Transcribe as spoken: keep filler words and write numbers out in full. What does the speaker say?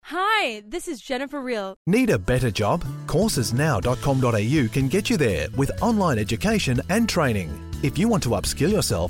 Hi, this is Jennifer Real. Need a better job? courses now dot com dot a u can get you there with online education and training. If you want to upskill yourself,